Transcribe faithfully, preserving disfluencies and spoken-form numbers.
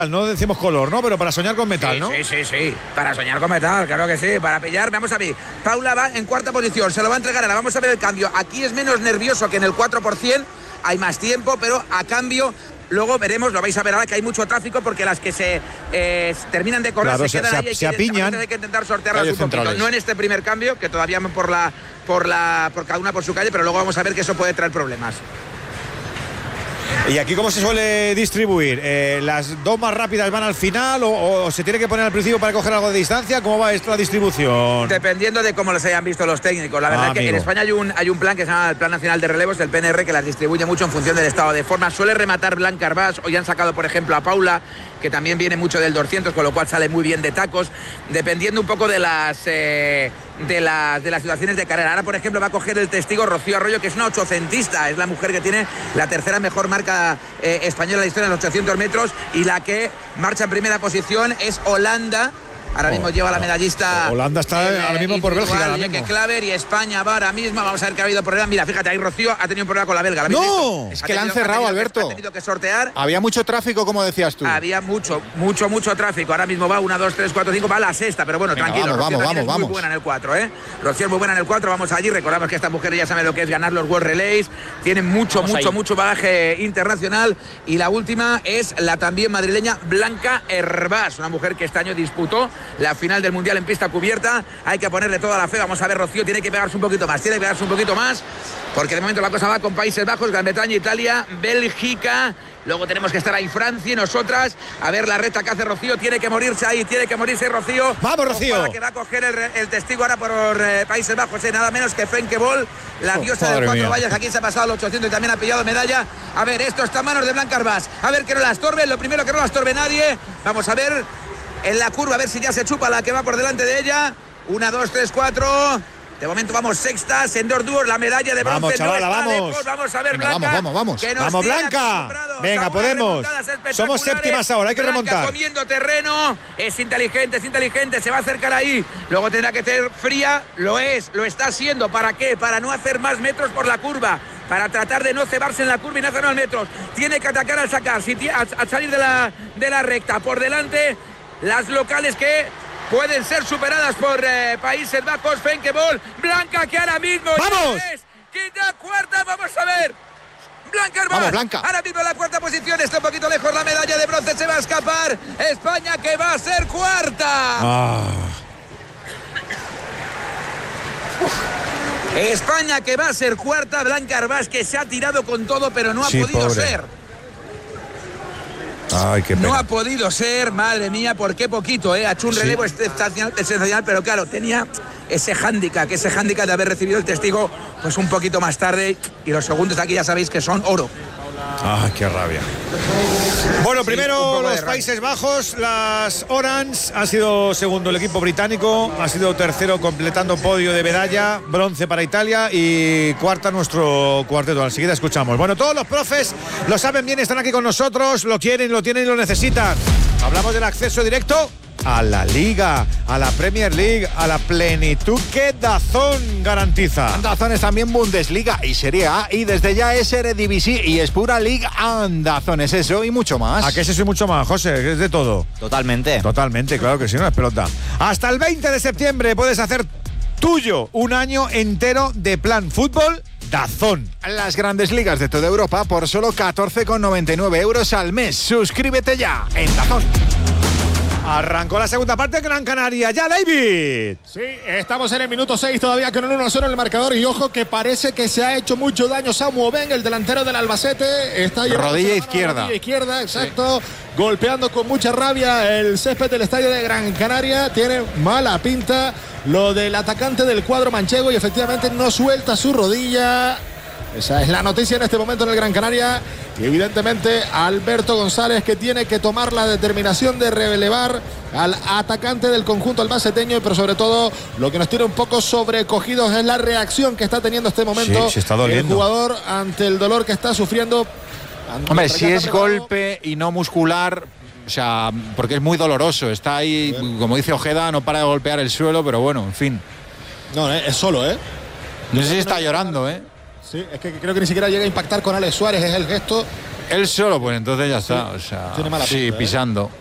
No decimos color, ¿no? Pero para soñar con metal, sí, ¿no? Sí, sí, sí. Para soñar con metal, claro que sí. Para pillar, vamos a ver. Paula va en cuarta posición, se lo va a entregar ahora. Vamos a ver el cambio. Aquí es menos nervioso que en el cuatro por ciento. Hay más tiempo, pero a cambio... Luego veremos, lo vais a ver ahora, que hay mucho tráfico porque las que se eh, terminan de correr claro, se, se quedan se, ahí. Hay se que, apiñan. Hay que intentar sortearlas un poquito. Centrales. No en este primer cambio, que todavía por la, por la, por cada una por su calle, pero luego vamos a ver que eso puede traer problemas. ¿Y aquí cómo se suele distribuir? Eh, ¿Las dos más rápidas van al final o, o se tiene que poner al principio para coger algo de distancia? ¿Cómo va esta distribución? Dependiendo de cómo los hayan visto los técnicos. La verdad ah, es que amigo. en España hay un, hay un plan que se llama el Plan Nacional de Relevos, el P N R, que las distribuye mucho en función del estado de forma. Suele rematar Blanca Arbás. Hoy han sacado, por ejemplo, a Paula, que también viene mucho del doscientos, con lo cual sale muy bien de tacos, dependiendo un poco de las eh, de las de las situaciones de carrera. Ahora, por ejemplo, va a coger el testigo Rocío Arroyo, que es una ochocentista, es la mujer que tiene la tercera mejor marca eh, española de la historia en los ochocientos metros, y la que marcha en primera posición es Holanda. Ahora mismo oh, lleva la medallista. Holanda está el, ahora mismo por Bélgica. Ahora mismo. Claver, y España va ahora mismo. Vamos a ver qué ha habido problema. Mira, fíjate, ahí Rocío ha tenido un problema con la belga. ¿La no, es que la han cerrado, Alberto. Ha tenido que sortear. Había mucho tráfico, como decías tú. Había mucho, mucho, mucho tráfico. Ahora mismo va una, dos, tres, cuatro, cinco, va la sexta. Pero bueno, venga, tranquilo. Vamos, Rocío vamos, es vamos. muy buena en el cuatro, ¿eh? Rocío es muy buena en el cuatro. Vamos allí. Recordamos que esta mujer ya sabe lo que es ganar los World Relays. Tiene mucho, vamos mucho, ahí. mucho bagaje internacional. Y la última es la también madrileña Blanca Hervás, una mujer que este año disputó la final del Mundial en pista cubierta. Hay que ponerle toda la fe. Vamos a ver, Rocío tiene que pegarse un poquito más, tiene que pegarse un poquito más, porque de momento la cosa va con Países Bajos, Gran Bretaña, Italia, Bélgica. Luego tenemos que estar ahí Francia y nosotras. A ver la recta que hace Rocío. Tiene que morirse ahí, tiene que morirse Rocío. ¡Vamos, Rocío! Que va a coger el, el testigo ahora por eh, Países Bajos, eh, nada menos que Frenke Bol, la oh, diosa de cuatro vallas. Aquí se ha pasado el ochocientos y también ha pillado medalla. A ver, esto está en manos de Blanca Arbás. A ver que no la estorbe. Lo primero, que no la estorbe nadie. Vamos a ver en la curva, a ver si ya se chupa la que va por delante de ella. Una, dos, tres, cuatro. De momento vamos sextas en dos dúos, la medalla de bronce. Vamos, chavala, no vamos. Lejos. Vamos a ver, venga, Blanca. Vamos, vamos, vamos. Vamos, Blanca. Venga, podemos. Somos séptimas ahora, hay que Blanca remontar. Comiendo terreno, es inteligente, es inteligente, se va a acercar ahí. Luego tendrá que ser fría, lo es, lo está haciendo. ¿Para qué? Para no hacer más metros por la curva, para tratar de no cebarse en la curva y no hacer más metros. Tiene que atacar al sacar, si al, al salir de la, de la recta. Por delante, las locales que pueden ser superadas por eh, Países Bajos. Frenke Bol, Blanca, que ahora mismo ¡vamos! Es quinta, cuarta, vamos a ver. Blanca Arbás, vamos, Blanca. Ahora mismo en la cuarta posición, está un poquito lejos la medalla de bronce, se va a escapar. España, que va a ser cuarta. Ah. España, que va a ser cuarta. Blanca Arbás, que se ha tirado con todo, pero no ha sí, podido pobre. ser. Ay, qué pena. No ha podido ser, madre mía, por qué poquito, ¿eh? Ha hecho un sí. relevo sensacional, sensacional, pero claro, tenía ese hándicap, ese hándicap de haber recibido el testigo pues un poquito más tarde, y los segundos aquí ya sabéis que son oro. Ay, qué rabia. Bueno, Sí, primero los Países Bajos, las Orange, ha sido segundo el equipo británico, ha sido tercero completando podio de medalla, bronce para Italia y cuarta nuestro cuarteto. Enseguida escuchamos. Bueno, todos los profes lo saben bien, están aquí con nosotros, lo quieren, lo tienen y lo necesitan. Hablamos del acceso directo a la Liga, a la Premier League, a la plenitud que DAZN garantiza. DAZN es también Bundesliga y Serie A, y desde ya es Eredivisie y es pura Liga. DAZN es eso y mucho más. ¿A qué es eso y mucho más, José? Es de todo. Totalmente. Totalmente, claro que sí, no es pelota. Hasta el veinte de septiembre puedes hacer tuyo un año entero de plan fútbol DAZN. Las grandes ligas de toda Europa por solo catorce con noventa y nueve euros al mes. Suscríbete ya en DAZN. Arrancó la segunda parte en Gran Canaria. ¡Ya, David! Sí, estamos en el minuto seis todavía con un uno cero en el marcador. Y ojo que parece que se ha hecho mucho daño Samu Oben, el delantero del Albacete. Está rodilla izquierda. Rodilla izquierda, exacto. Sí. Golpeando con mucha rabia el césped del estadio de Gran Canaria. Tiene mala pinta lo del atacante del cuadro manchego y efectivamente no suelta su rodilla. Esa es la noticia en este momento en el Gran Canaria. Y evidentemente Alberto González, que tiene que tomar la determinación de relevar al atacante del conjunto albaceteño, pero sobre todo lo que nos tiene un poco sobrecogidos es la reacción que está teniendo este momento sí, se está doliendo. El jugador ante el dolor que está sufriendo. Hombre, si es golpe y no muscular, o sea, porque es muy doloroso, está ahí, bien. Como dice Ojeda, no para de golpear el suelo, pero bueno, en fin. No, es solo, ¿eh? No sé si está llorando, ¿eh? Sí, es que creo que ni siquiera llega a impactar con Alex Suárez, es el gesto Él solo, pues entonces ya está. O sea, Tiene mala sí, pinta, ¿eh? pisando.